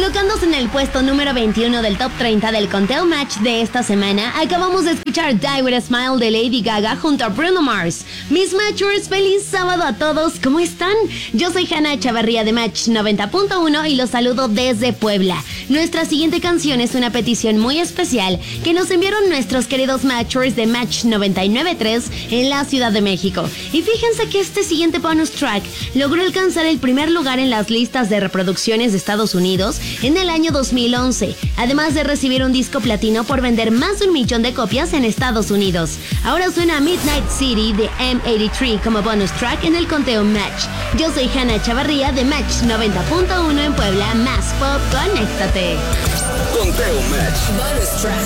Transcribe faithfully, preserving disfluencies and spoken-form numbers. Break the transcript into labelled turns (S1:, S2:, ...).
S1: Colocándose en el puesto número veintiuno del top treinta del conteo Match de esta semana, acabamos de escuchar Die With A Smile de Lady Gaga junto a Bruno Mars. Mis Matchers, feliz sábado a todos, ¿cómo están? Yo soy Hanna Echavarría de Match noventa punto uno y los saludo desde Puebla. Nuestra siguiente canción es una petición muy especial que nos enviaron nuestros queridos Matchers de Match noventa y nueve punto tres en la Ciudad de México. Y fíjense que este siguiente bonus track logró alcanzar el primer lugar en las listas de reproducciones de Estados Unidos en el año dos mil once, además de recibir un disco platino por vender más de un millón de copias en Estados Unidos. Ahora suena Midnight City de M ochenta y tres como bonus track en el conteo Match. Yo soy Hanna Chavarría de Match noventa punto uno en Puebla, más pop, conéctate.
S2: Conteo Match.
S3: Bonus track.